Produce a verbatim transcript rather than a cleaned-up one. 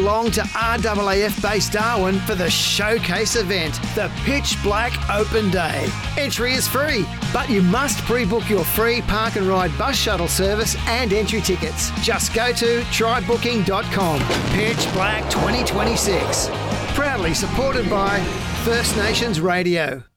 Geelong to R A A F Base Darwin for the showcase event, the Pitch Black Open Day. Entry is free, but you must pre-book your free park and ride bus shuttle service and entry tickets. Just go to try booking dot com. Pitch Black twenty twenty-six. Proudly supported by First Nations Radio.